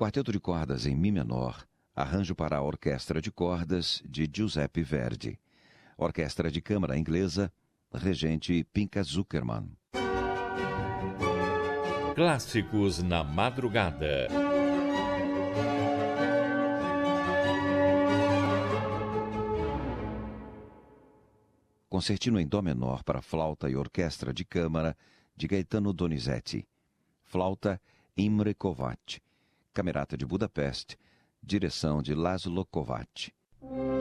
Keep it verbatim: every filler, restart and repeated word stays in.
Quarteto de cordas em Mi menor, arranjo para a orquestra de cordas de Giuseppe Verdi. Orquestra de câmara inglesa, regente Pinka Zuckerman. Clássicos na madrugada. Concertino em Dó menor para flauta e orquestra de câmara de Gaetano Donizetti. Flauta Imre Kovács. Camerata de Budapeste, direção de László Kovács.